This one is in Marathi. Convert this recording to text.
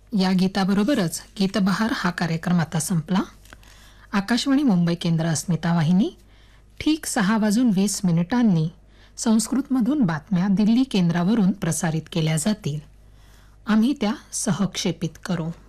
या गीताबरोबरच गीतबहार हा कार्यक्रम आता संपला. आकाशवाणी मुंबई केंद्र अस्मिता वाहिनी ठीक 6:20 संस्कृतमधून बातम्या दिल्ली केंद्रावरून प्रसारित केल्या जातील. आम्ही त्या सहक्षेपित करू.